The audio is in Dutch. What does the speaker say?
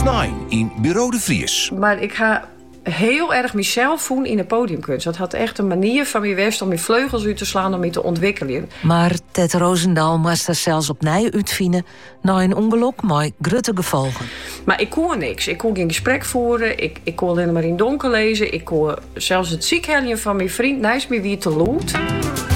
Snijn in Bureau de Vries. Maar ik ga heel erg mezelf voelen in de podiumkunst. Dat had echt een manier van mijn west om mijn vleugels uit te slaan, om me te ontwikkelen. Maar Ted Roosendaal moest er zelfs opnieuw uitvinden na een ongeluk met grote gevolgen. Maar ik kon niks. Ik kon geen gesprek voeren. Ik kon alleen maar in het donker lezen. Ik kon zelfs het ziekheljen van mijn vriend naast me weer te lood.